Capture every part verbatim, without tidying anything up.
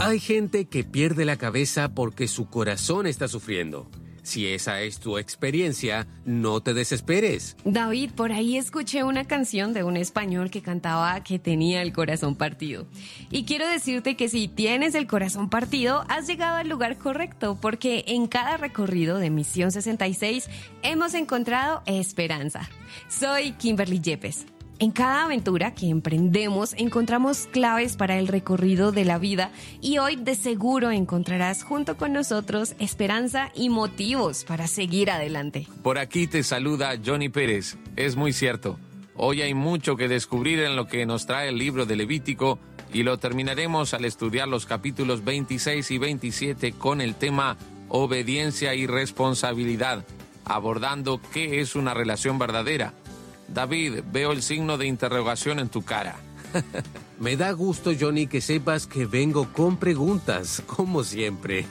Hay gente que pierde la cabeza porque su corazón está sufriendo. Si esa es tu experiencia, no te desesperes. David, por ahí escuché una canción de un español que cantaba que tenía el corazón partido. Y quiero decirte que si tienes el corazón partido, has llegado al lugar correcto, porque en cada recorrido de Misión sesenta y seis hemos encontrado esperanza. Soy Kimberly Yepes. En cada aventura que emprendemos encontramos claves para el recorrido de la vida y hoy de seguro encontrarás junto con nosotros esperanza y motivos para seguir adelante. Por aquí te saluda Johnny Pérez. Es muy cierto. Hoy hay mucho que descubrir en lo que nos trae el libro de Levítico y lo terminaremos al estudiar los capítulos veintiséis y veintisiete con el tema obediencia y responsabilidad, abordando qué es una relación verdadera. David, veo el signo de interrogación en tu cara. Me da gusto, Johnny, que sepas que vengo con preguntas, como siempre.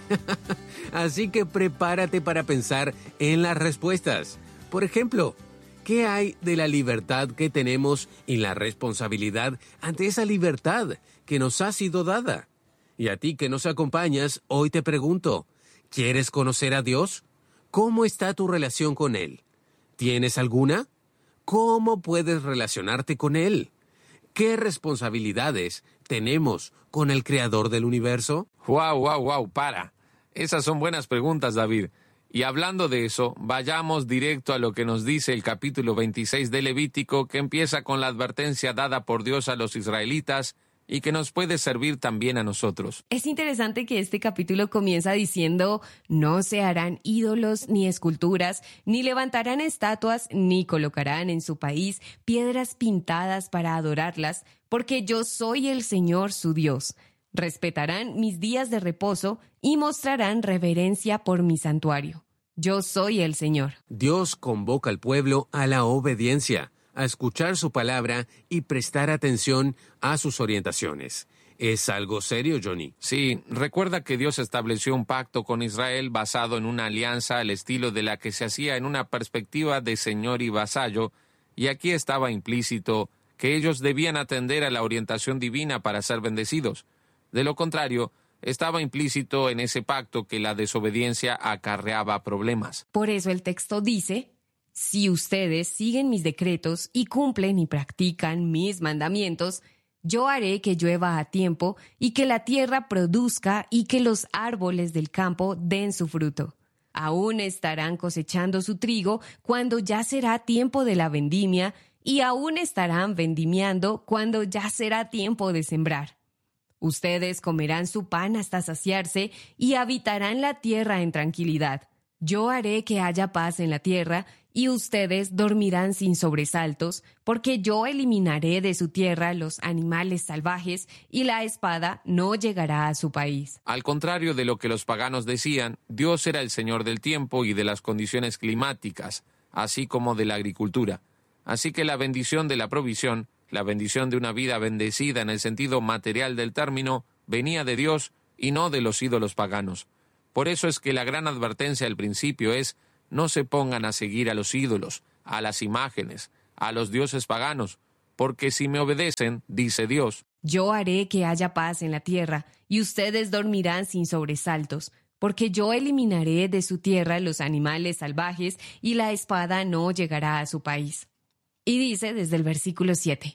Así que prepárate para pensar en las respuestas. Por ejemplo, ¿qué hay de la libertad que tenemos y la responsabilidad ante esa libertad que nos ha sido dada? Y a ti que nos acompañas, hoy te pregunto, ¿quieres conocer a Dios? ¿Cómo está tu relación con Él? ¿Tienes alguna? ¿Cómo puedes relacionarte con Él? ¿Qué responsabilidades tenemos con el Creador del universo? ¡Wow, wow, wow! Para. Esas son buenas preguntas, David. Y hablando de eso, vayamos directo a lo que nos dice el capítulo veintiséis de Levítico, que empieza con la advertencia dada por Dios a los israelitas y que nos puede servir también a nosotros. Es interesante que este capítulo comienza diciendo: no se harán ídolos ni esculturas, ni levantarán estatuas, ni colocarán en su país piedras pintadas para adorarlas, porque yo soy el Señor su Dios. Respetarán mis días de reposo y mostrarán reverencia por mi santuario. Yo soy el Señor. Dios convoca al pueblo a la obediencia, a escuchar su palabra y prestar atención a sus orientaciones. ¿Es algo serio, Johnny? Sí, recuerda que Dios estableció un pacto con Israel basado en una alianza al estilo de la que se hacía en una perspectiva de señor y vasallo, y aquí estaba implícito que ellos debían atender a la orientación divina para ser bendecidos. De lo contrario, estaba implícito en ese pacto que la desobediencia acarreaba problemas. Por eso el texto dice: si ustedes siguen mis decretos y cumplen y practican mis mandamientos, yo haré que llueva a tiempo y que la tierra produzca y que los árboles del campo den su fruto. Aún estarán cosechando su trigo cuando ya será tiempo de la vendimia y aún estarán vendimiando cuando ya será tiempo de sembrar. Ustedes comerán su pan hasta saciarse y habitarán la tierra en tranquilidad. Yo haré que haya paz en la tierra y ustedes dormirán sin sobresaltos, porque yo eliminaré de su tierra los animales salvajes y la espada no llegará a su país. Al contrario de lo que los paganos decían, Dios era el Señor del tiempo y de las condiciones climáticas, así como de la agricultura. Así que la bendición de la provisión, la bendición de una vida bendecida en el sentido material del término, venía de Dios y no de los ídolos paganos. Por eso es que la gran advertencia al principio es: no se pongan a seguir a los ídolos, a las imágenes, a los dioses paganos, porque si me obedecen, dice Dios, yo haré que haya paz en la tierra, y ustedes dormirán sin sobresaltos, porque yo eliminaré de su tierra los animales salvajes, y la espada no llegará a su país. Y dice desde el versículo siete,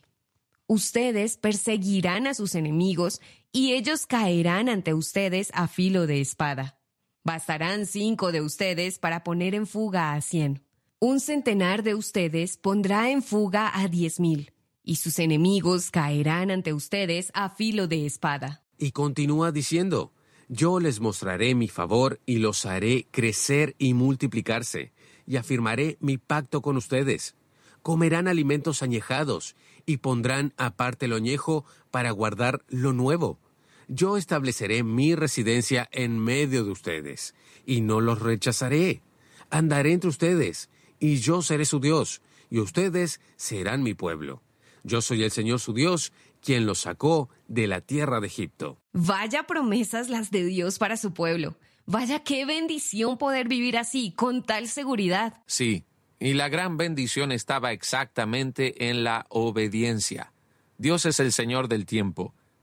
ustedes perseguirán a sus enemigos, y ellos caerán ante ustedes a filo de espada. Bastarán cinco de ustedes para poner en fuga a cien. Un centenar de ustedes pondrá en fuga a diez mil, y sus enemigos caerán ante ustedes a filo de espada. Y continúa diciendo: yo les mostraré mi favor y los haré crecer y multiplicarse, y afirmaré mi pacto con ustedes. Comerán alimentos añejados, y pondrán aparte lo añejo para guardar lo nuevo. Yo estableceré mi residencia en medio de ustedes, y no los rechazaré. Andaré entre ustedes, y yo seré su Dios, y ustedes serán mi pueblo. Yo soy el Señor su Dios, quien los sacó de la tierra de Egipto. Vaya promesas las de Dios para su pueblo. Vaya qué bendición poder vivir así, con tal seguridad. Sí, y la gran bendición estaba exactamente en la obediencia. Dios es el Señor del tiempo.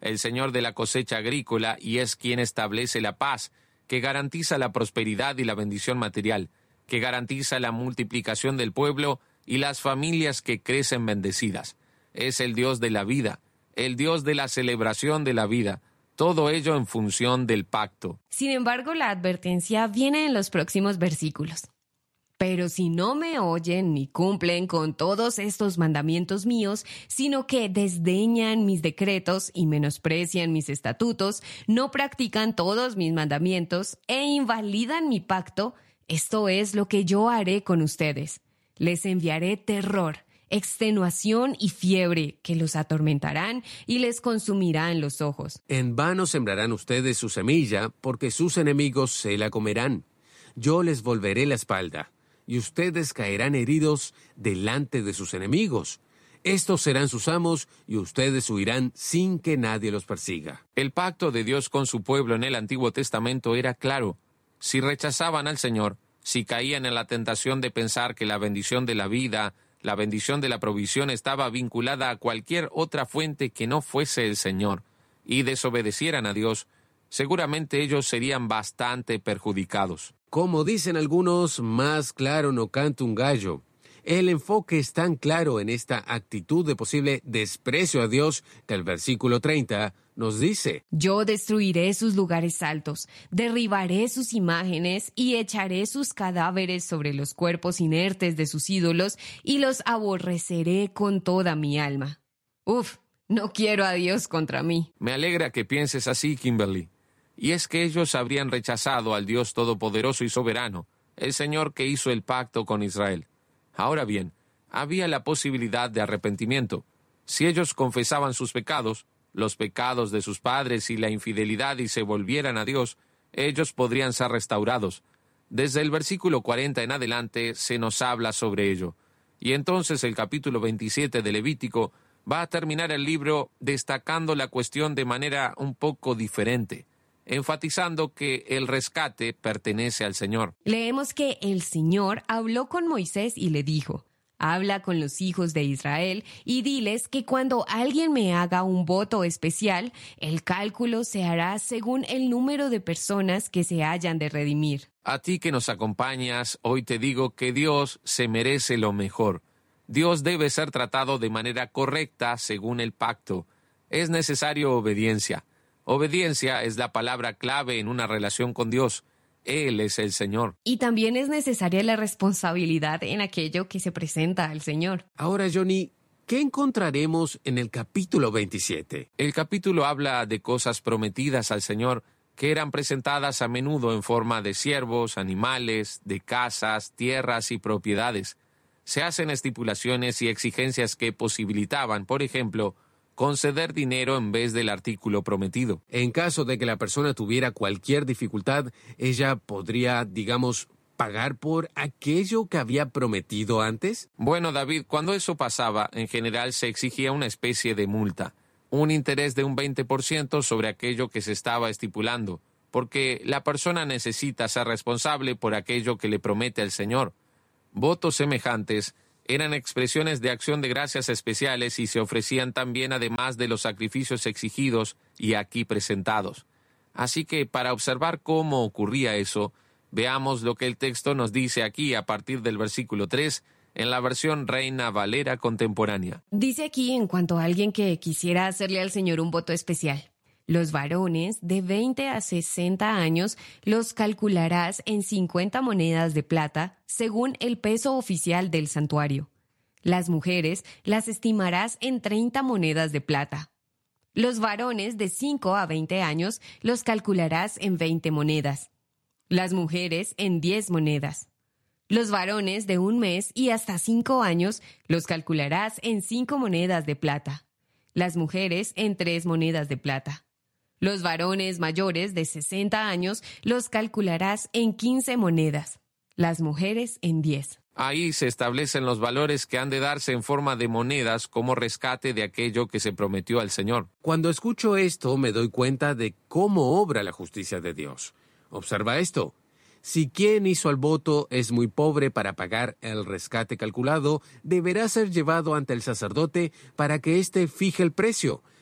el Señor de la cosecha agrícola, y es quien establece la paz, que garantiza la prosperidad y la bendición material, que garantiza la multiplicación del pueblo y las familias que crecen bendecidas. Es el Dios de la vida, el Dios de la celebración de la vida, todo ello en función del pacto. Sin embargo, la advertencia viene en los próximos versículos. Pero si no me oyen ni cumplen con todos estos mandamientos míos, sino que desdeñan mis decretos y menosprecian mis estatutos, no practican todos mis mandamientos e invalidan mi pacto, esto es lo que yo haré con ustedes. Les enviaré terror, extenuación y fiebre que los atormentarán y les consumirán los ojos. En vano sembrarán ustedes su semilla, porque sus enemigos se la comerán. Yo les volveré la espalda, y ustedes caerán heridos delante de sus enemigos. Estos serán sus amos, y ustedes huirán sin que nadie los persiga. El pacto de Dios con su pueblo en el Antiguo Testamento era claro. Si rechazaban al Señor, si caían en la tentación de pensar que la bendición de la vida, la bendición de la provisión estaba vinculada a cualquier otra fuente que no fuese el Señor, y desobedecieran a Dios, seguramente ellos serían bastante perjudicados. Como dicen algunos, más claro no canta un gallo. El enfoque es tan claro en esta actitud de posible desprecio a Dios que el versículo treinta nos dice: Yo destruiré sus lugares altos, derribaré sus imágenes y echaré sus cadáveres sobre los cuerpos inertes de sus ídolos y los aborreceré con toda mi alma. Uf, no quiero a Dios contra mí. Me alegra que pienses así, Kimberly. Y es que ellos habrían rechazado al Dios todopoderoso y soberano, el Señor que hizo el pacto con Israel. Ahora bien, había la posibilidad de arrepentimiento. Si ellos confesaban sus pecados, los pecados de sus padres y la infidelidad y se volvieran a Dios, ellos podrían ser restaurados. Desde el versículo cuarenta en adelante se nos habla sobre ello. Y entonces el capítulo veintisiete de Levítico va a terminar el libro destacando la cuestión de manera un poco diferente, enfatizando que el rescate pertenece al Señor. Leemos que el Señor habló con Moisés y le dijo: Habla con los hijos de Israel y diles que cuando alguien me haga un voto especial, el cálculo se hará según el número de personas que se hayan de redimir. A ti que nos acompañas, hoy te digo que Dios se merece lo mejor. Dios debe ser tratado de manera correcta según el pacto. Es necesario obediencia. Obediencia es la palabra clave en una relación con Dios. Él es el Señor. Y también es necesaria la responsabilidad en aquello que se presenta al Señor. Ahora, Johnny, ¿qué encontraremos en el capítulo veintisiete? El capítulo habla de cosas prometidas al Señor que eran presentadas a menudo en forma de siervos, animales, de casas, tierras y propiedades. Se hacen estipulaciones y exigencias que posibilitaban, por ejemplo, conceder dinero en vez del artículo prometido. En caso de que la persona tuviera cualquier dificultad, ella podría, digamos, pagar por aquello que había prometido antes. Bueno, David, cuando eso pasaba, en general se exigía una especie de multa, un interés de un veinte por ciento sobre aquello que se estaba estipulando, porque la persona necesita ser responsable por aquello que le promete al Señor. Votos semejantes eran expresiones de acción de gracias especiales y se ofrecían también además de los sacrificios exigidos y aquí presentados. Así que para observar cómo ocurría eso, veamos lo que el texto nos dice aquí a partir del versículo tres en la versión Reina Valera contemporánea. Dice aquí en cuanto a alguien que quisiera hacerle al Señor un voto especial: Los varones de veinte a sesenta años los calcularás en cincuenta monedas de plata, según el peso oficial del santuario. Las mujeres las estimarás en treinta monedas de plata. Los varones de cinco a veinte años los calcularás en veinte monedas. Las mujeres en diez monedas. Los varones de un mes y hasta cinco años los calcularás en cinco monedas de plata. Las mujeres en tres monedas de plata. Los varones mayores de sesenta años los calcularás en quince monedas, las mujeres en diez. Ahí se establecen los valores que han de darse en forma de monedas como rescate de aquello que se prometió al Señor. Cuando escucho esto, me doy cuenta de cómo obra la justicia de Dios. Observa esto. Si quien hizo el voto es muy pobre para pagar el rescate calculado, deberá ser llevado ante el sacerdote para que éste fije el precio,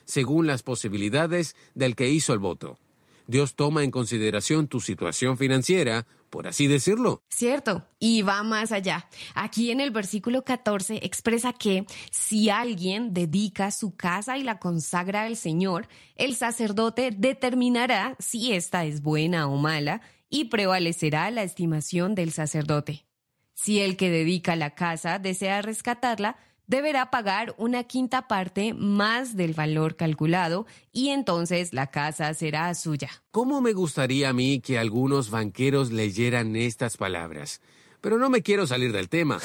según las posibilidades del que hizo el voto. Dios toma en consideración tu situación financiera, por así decirlo. Cierto, y va más allá. Aquí en el versículo catorce expresa que si alguien dedica su casa y la consagra al Señor, el sacerdote determinará si esta es buena o mala y prevalecerá la estimación del sacerdote. Si el que dedica la casa desea rescatarla, deberá pagar una quinta parte más del valor calculado y entonces la casa será suya. ¿Cómo me gustaría a mí que algunos banqueros leyeran estas palabras? Pero no me quiero salir del tema.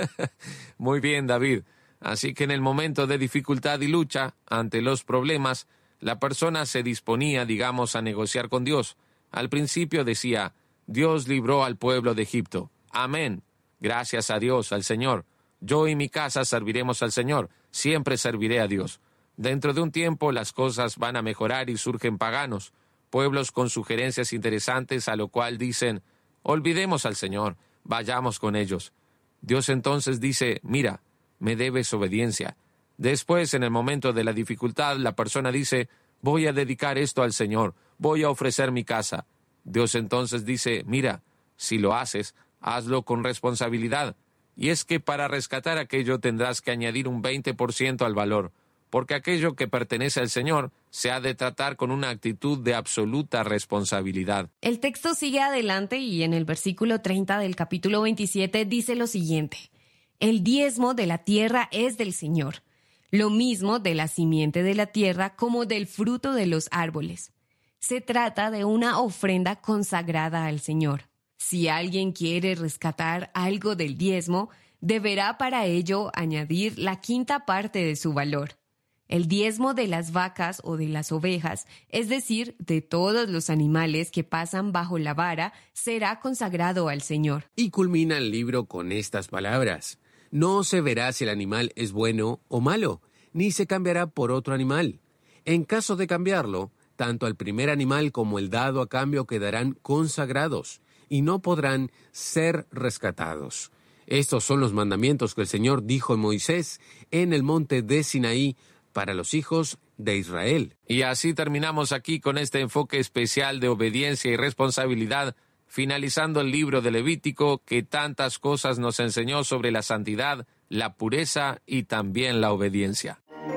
Muy bien, David. Así que en el momento de dificultad y lucha, ante los problemas, la persona se disponía, digamos, a negociar con Dios. Al principio decía, Dios libró al pueblo de Egipto. Amén. Gracias a Dios, al Señor. Yo y mi casa serviremos al Señor, siempre serviré a Dios. Dentro de un tiempo las cosas van a mejorar y surgen paganos, pueblos con sugerencias interesantes a lo cual dicen, olvidemos al Señor, vayamos con ellos. Dios entonces dice, mira, me debes obediencia. Después, en el momento de la dificultad, la persona dice, voy a dedicar esto al Señor, voy a ofrecer mi casa. Dios entonces dice, mira, si lo haces, hazlo con responsabilidad. Y es que para rescatar aquello tendrás que añadir un veinte por ciento al valor, porque aquello que pertenece al Señor se ha de tratar con una actitud de absoluta responsabilidad. El texto sigue adelante y en el versículo treinta del capítulo veintisiete dice lo siguiente: el diezmo de la tierra es del Señor, lo mismo de la simiente de la tierra como del fruto de los árboles. Se trata de una ofrenda consagrada al Señor. Si alguien quiere rescatar algo del diezmo, deberá para ello añadir la quinta parte de su valor. El diezmo de las vacas o de las ovejas, es decir, de todos los animales que pasan bajo la vara, será consagrado al Señor. Y culmina el libro con estas palabras. No se verá si el animal es bueno o malo, ni se cambiará por otro animal. En caso de cambiarlo, tanto el primer animal como el dado a cambio quedarán consagrados y no podrán ser rescatados. Estos son los mandamientos que el Señor dijo a Moisés en el monte de Sinaí para los hijos de Israel. Y así terminamos aquí con este enfoque especial de obediencia y responsabilidad, finalizando el libro de Levítico que tantas cosas nos enseñó sobre la santidad, la pureza y también la obediencia.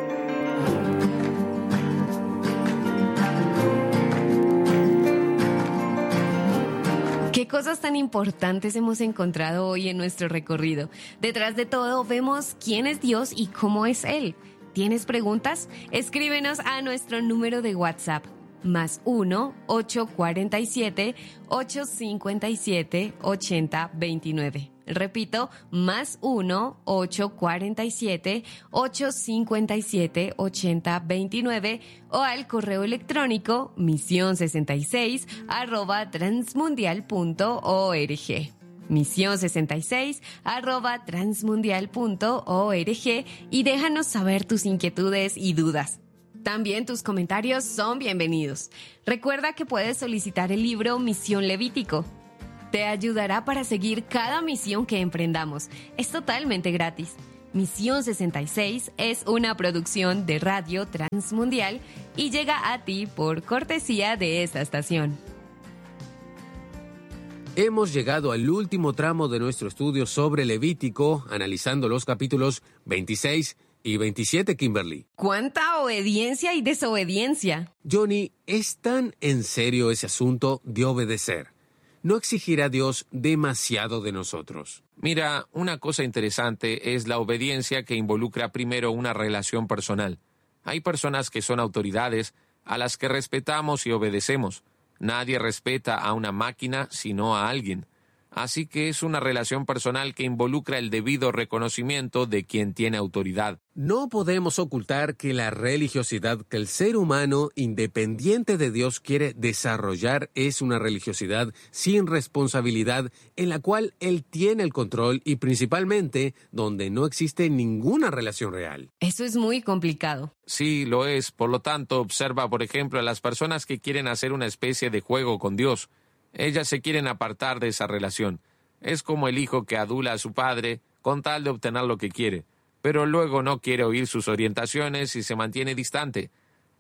¿Qué cosas tan importantes hemos encontrado hoy en nuestro recorrido? Detrás de todo vemos quién es Dios y cómo es Él. ¿Tienes preguntas? Escríbenos a nuestro número de WhatsApp, más uno, ocho cuatro siete, ocho cinco siete, ocho cero dos nueve. Repito, más uno, ocho cuatro siete, ocho cinco siete, ocho cero dos nueve o al correo electrónico misión sesenta y seis arroba transmundial punto org. misión sesenta y seis arroba transmundial punto org y déjanos saber tus inquietudes y dudas. También tus comentarios son bienvenidos. Recuerda que puedes solicitar el libro Misión Levítico. Te ayudará para seguir cada misión que emprendamos. Es totalmente gratis. Misión sesenta y seis es una producción de Radio Transmundial y llega a ti por cortesía de esta estación. Hemos llegado al último tramo de nuestro estudio sobre Levítico, analizando los capítulos veintiséis y veintisiete, Kimberly. ¡Cuánta obediencia y desobediencia! Johnny, ¿es tan en serio ese asunto de obedecer? ¿No exigirá Dios demasiado de nosotros? Mira, una cosa interesante es la obediencia que involucra primero una relación personal. Hay personas que son autoridades a las que respetamos y obedecemos. Nadie respeta a una máquina sino a alguien. Así que es una relación personal que involucra el debido reconocimiento de quien tiene autoridad. No podemos ocultar que la religiosidad que el ser humano, independiente de Dios, quiere desarrollar es una religiosidad sin responsabilidad en la cual Él tiene el control y principalmente donde no existe ninguna relación real. Eso es muy complicado. Sí, lo es. Por lo tanto, observa, por ejemplo, a las personas que quieren hacer una especie de juego con Dios. Ellas se quieren apartar de esa relación. Es como el hijo que adula a su padre con tal de obtener lo que quiere, pero luego no quiere oír sus orientaciones y se mantiene distante.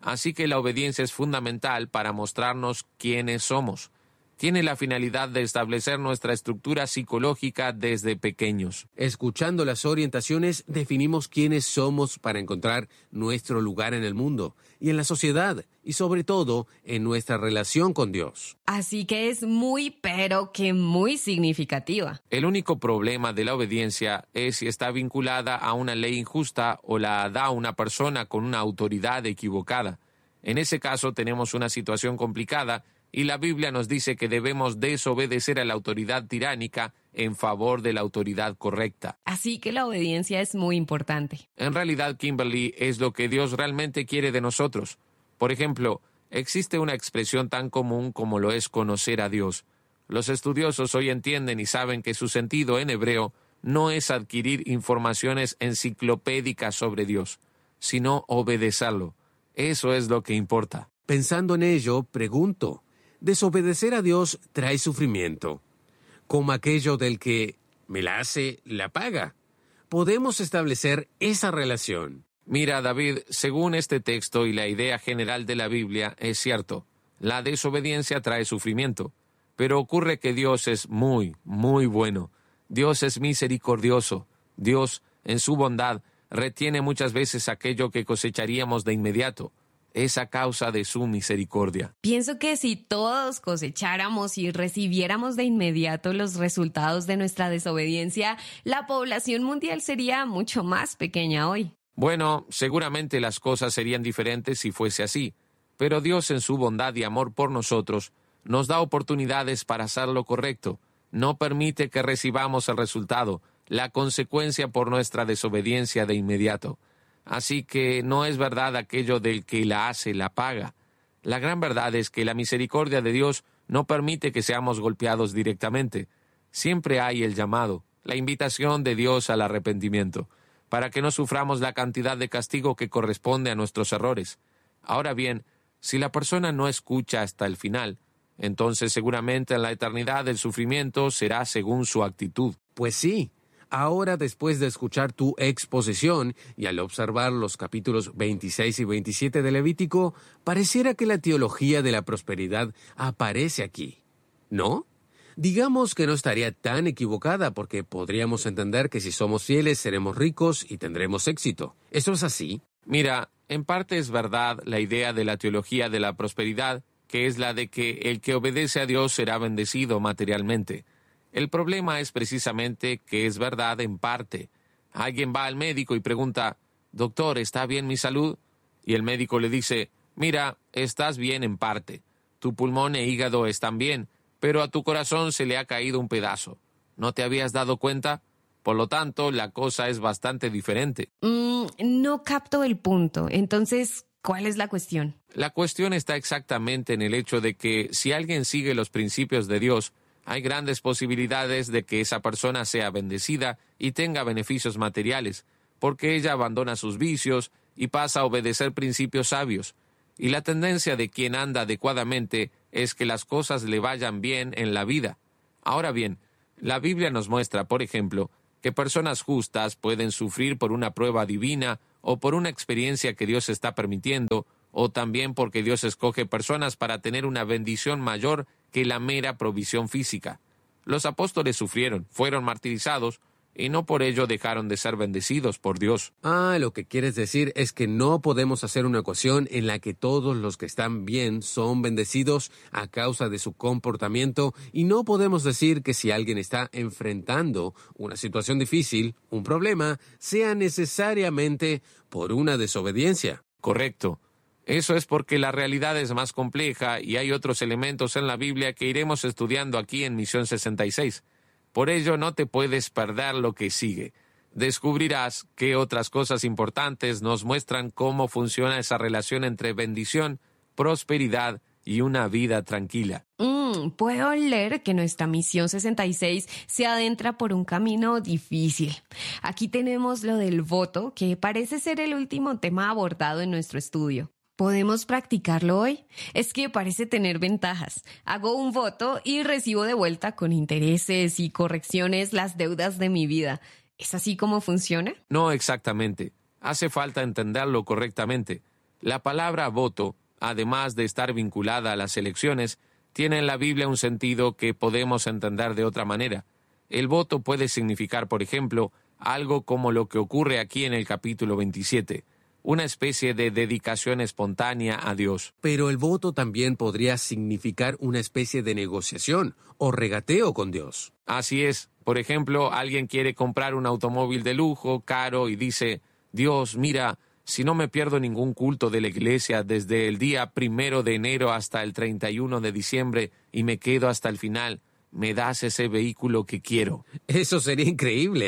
Así que la obediencia es fundamental para mostrarnos quiénes somos. Tiene la finalidad de establecer nuestra estructura psicológica desde pequeños. Escuchando las orientaciones, definimos quiénes somos para encontrar nuestro lugar en el mundo y en la sociedad, y sobre todo en nuestra relación con Dios. Así que es muy, pero que muy significativa. El único problema de la obediencia es si está vinculada a una ley injusta o la da una persona con una autoridad equivocada. En ese caso tenemos una situación complicada, y la Biblia nos dice que debemos desobedecer a la autoridad tiránica en favor de la autoridad correcta. Así que la obediencia es muy importante. En realidad, Kimberly, es lo que Dios realmente quiere de nosotros. Por ejemplo, existe una expresión tan común como lo es conocer a Dios. Los estudiosos hoy entienden y saben que su sentido en hebreo no es adquirir informaciones enciclopédicas sobre Dios, sino obedecerlo. Eso es lo que importa. Pensando en ello, pregunto, desobedecer a Dios trae sufrimiento, como aquello del que me la hace, la paga. Podemos establecer esa relación. Mira, David, según este texto y la idea general de la Biblia, es cierto, la desobediencia trae sufrimiento, pero ocurre que Dios es muy, muy bueno. Dios es misericordioso. Dios, en su bondad, retiene muchas veces aquello que cosecharíamos de inmediato. Es a causa de su misericordia. Pienso que si todos cosecháramos y recibiéramos de inmediato los resultados de nuestra desobediencia, la población mundial sería mucho más pequeña hoy. Bueno, seguramente las cosas serían diferentes si fuese así, pero Dios en su bondad y amor por nosotros nos da oportunidades para hacer lo correcto. No permite que recibamos el resultado, la consecuencia por nuestra desobediencia de inmediato. Así que no es verdad aquello del que la hace, la paga. La gran verdad es que la misericordia de Dios no permite que seamos golpeados directamente. Siempre hay el llamado, la invitación de Dios al arrepentimiento, para que no suframos la cantidad de castigo que corresponde a nuestros errores. Ahora bien, si la persona no escucha hasta el final, entonces seguramente en la eternidad el sufrimiento será según su actitud. Pues sí. Ahora, después de escuchar tu exposición y al observar los capítulos veintiséis y veintisiete de Levítico, pareciera que la teología de la prosperidad aparece aquí, ¿no? Digamos que no estaría tan equivocada porque podríamos entender que si somos fieles seremos ricos y tendremos éxito. ¿Eso es así? Mira, en parte es verdad la idea de la teología de la prosperidad, que es la de que el que obedece a Dios será bendecido materialmente. El problema es precisamente que es verdad en parte. Alguien va al médico y pregunta, «Doctor, ¿está bien mi salud?» Y el médico le dice, «Mira, estás bien en parte. Tu pulmón e hígado están bien, pero a tu corazón se le ha caído un pedazo. ¿No te habías dado cuenta? Por lo tanto, la cosa es bastante diferente». Mm, no capto el punto. Entonces, ¿cuál es la cuestión? La cuestión está exactamente en el hecho de que si alguien sigue los principios de Dios, hay grandes posibilidades de que esa persona sea bendecida y tenga beneficios materiales, porque ella abandona sus vicios y pasa a obedecer principios sabios. Y la tendencia de quien anda adecuadamente es que las cosas le vayan bien en la vida. Ahora bien, la Biblia nos muestra, por ejemplo, que personas justas pueden sufrir por una prueba divina o por una experiencia que Dios está permitiendo, o también porque Dios escoge personas para tener una bendición mayor que la mera provisión física. Los apóstoles sufrieron, fueron martirizados, y no por ello dejaron de ser bendecidos por Dios. Ah, lo que quieres decir es que no podemos hacer una ecuación en la que todos los que están bien son bendecidos a causa de su comportamiento, y no podemos decir que si alguien está enfrentando una situación difícil, un problema, sea necesariamente por una desobediencia. Correcto. Eso es porque la realidad es más compleja y hay otros elementos en la Biblia que iremos estudiando aquí en Misión sesenta y seis. Por ello, no te puedes perder lo que sigue. Descubrirás que otras cosas importantes nos muestran cómo funciona esa relación entre bendición, prosperidad y una vida tranquila. Mm, puedo leer que nuestra Misión sesenta y seis se adentra por un camino difícil. Aquí tenemos lo del voto, que parece ser el último tema abordado en nuestro estudio. ¿Podemos practicarlo hoy? Es que parece tener ventajas. Hago un voto y recibo de vuelta con intereses y correcciones las deudas de mi vida. ¿Es así como funciona? No exactamente. Hace falta entenderlo correctamente. La palabra voto, además de estar vinculada a las elecciones, tiene en la Biblia un sentido que podemos entender de otra manera. El voto puede significar, por ejemplo, algo como lo que ocurre aquí en el capítulo veintisiete, una especie de dedicación espontánea a Dios. Pero el voto también podría significar una especie de negociación o regateo con Dios. Así es. Por ejemplo, alguien quiere comprar un automóvil de lujo, caro, y dice: Dios, mira, si no me pierdo ningún culto de la iglesia desde el día primero de enero hasta el treinta y uno de diciembre y me quedo hasta el final, me das ese vehículo que quiero. Eso sería increíble.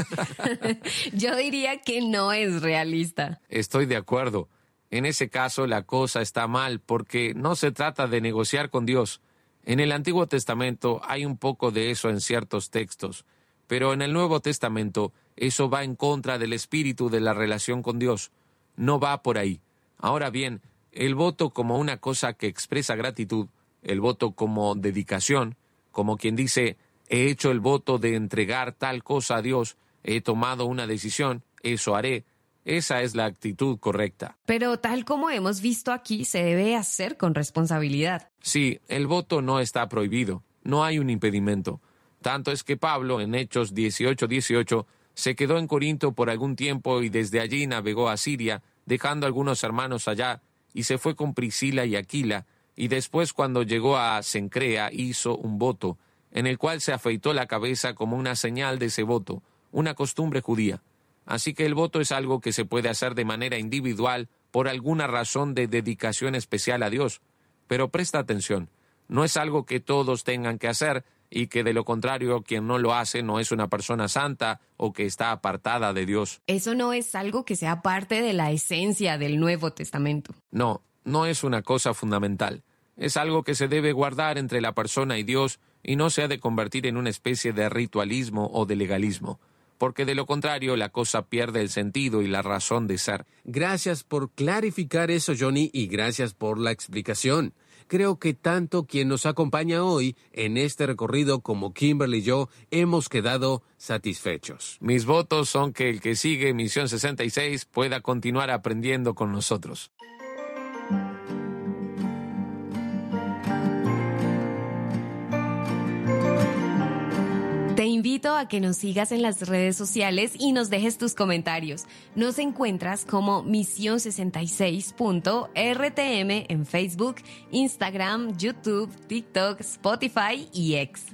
Yo diría que no es realista. Estoy de acuerdo. En ese caso la cosa está mal porque no se trata de negociar con Dios. En el Antiguo Testamento hay un poco de eso en ciertos textos, pero en el Nuevo Testamento eso va en contra del espíritu de la relación con Dios. No va por ahí. Ahora bien, el voto como una cosa que expresa gratitud, el voto como dedicación, como quien dice: he hecho el voto de entregar tal cosa a Dios, he tomado una decisión, eso haré. Esa es la actitud correcta. Pero tal como hemos visto aquí, se debe hacer con responsabilidad. Sí, el voto no está prohibido, no hay un impedimento. Tanto es que Pablo, en Hechos dieciocho dieciocho, se quedó en Corinto por algún tiempo y desde allí navegó a Siria, dejando algunos hermanos allá, y se fue con Priscila y Aquila, y después cuando llegó a Cencrea hizo un voto, en el cual se afeitó la cabeza como una señal de ese voto, una costumbre judía. Así que el voto es algo que se puede hacer de manera individual por alguna razón de dedicación especial a Dios. Pero presta atención, no es algo que todos tengan que hacer y que de lo contrario quien no lo hace no es una persona santa o que está apartada de Dios. Eso no es algo que sea parte de la esencia del Nuevo Testamento. No, no es una cosa fundamental. Es algo que se debe guardar entre la persona y Dios y no se ha de convertir en una especie de ritualismo o de legalismo, porque de lo contrario la cosa pierde el sentido y la razón de ser. Gracias por clarificar eso, Johnny, y gracias por la explicación. Creo que tanto quien nos acompaña hoy en este recorrido como Kimberly y yo hemos quedado satisfechos. Mis votos son que el que sigue Misión sesenta y seis pueda continuar aprendiendo con nosotros. Te invito a que nos sigas en las redes sociales y nos dejes tus comentarios. Nos encuentras como Misión sesenta y seis punto R T M en Facebook, Instagram, YouTube, TikTok, Spotify y X.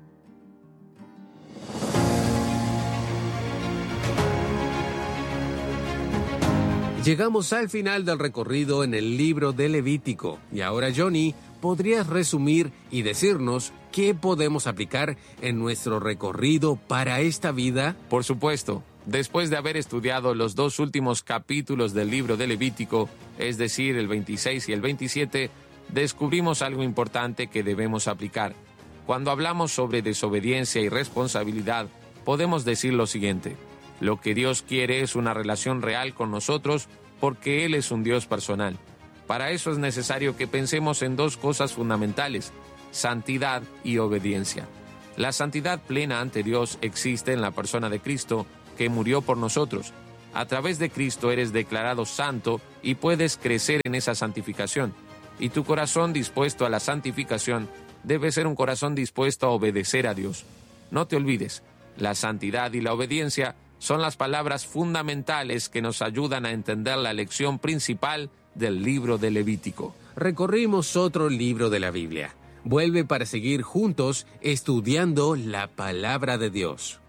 Llegamos al final del recorrido en el libro de Levítico. Y ahora, Johnny, ¿podrías resumir y decirnos qué podemos aplicar en nuestro recorrido para esta vida? Por supuesto. Después de haber estudiado los dos últimos capítulos del libro de Levítico, es decir, el veintiséis y el veintisiete, descubrimos algo importante que debemos aplicar. Cuando hablamos sobre desobediencia y responsabilidad, podemos decir lo siguiente: lo que Dios quiere es una relación real con nosotros porque Él es un Dios personal. Para eso es necesario que pensemos en dos cosas fundamentales: santidad y obediencia. La santidad plena ante Dios existe en la persona de Cristo, que murió por nosotros. A través de Cristo eres declarado santo y puedes crecer en esa santificación. Y tu corazón dispuesto a la santificación debe ser un corazón dispuesto a obedecer a Dios. No te olvides, la santidad y la obediencia son las palabras fundamentales que nos ayudan a entender la lección principal del libro de Levítico. Recorrimos otro libro de la Biblia. Vuelve para seguir juntos estudiando la palabra de Dios.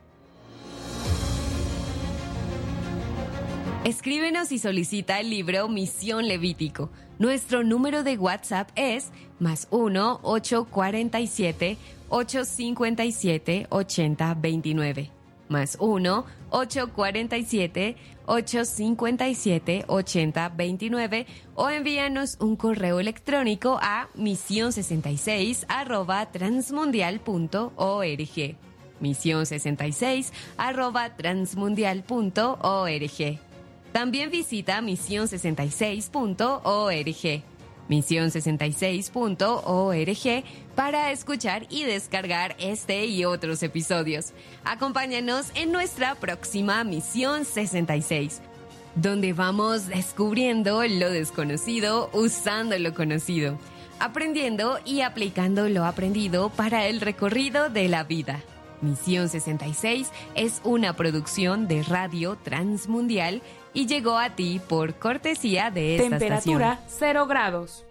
Escríbenos y solicita el libro Misión Levítico. Nuestro número de WhatsApp es más uno ocho cuatro siete ocho cinco siete ocho cero dos nueve. Más uno ocho cuatro siete ocho cinco siete ocho cero dos nueve o envíanos un correo electrónico a misión sesenta y seis arroba transmundial punto org. misión sesenta y seis arroba transmundial punto org. También visita misión sesenta y seis punto org. misión sesenta y seis punto org para escuchar y descargar este y otros episodios. Acompáñanos en nuestra próxima Misión sesenta y seis. donde vamos descubriendo lo desconocido usando lo conocido, aprendiendo y aplicando lo aprendido para el recorrido de la vida. Misión sesenta y seis es una producción de Radio Transmundial y llegó a ti por cortesía de esta Temperatura estación. cero grados.